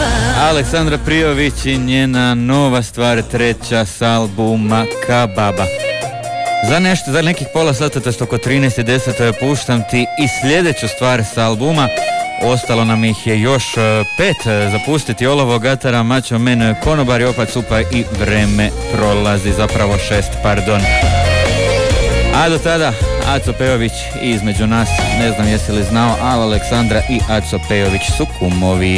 Aleksandra Prijović i njena nova stvar, treća s albuma Kababa. Za nekih pola sata, to je oko 13:10, puštam ti i sljedeću stvar s albuma. Ostalo nam ih je još 5 zapustiti. Olovo, Gatara, Macho Man, Konobari, Opat Supa i Vreme prolazi, zapravo 6, pardon. A do tada Aco Pejović i između nas, ne znam jesi li znao, ali Aleksandra i Aco Pejović su kumovi.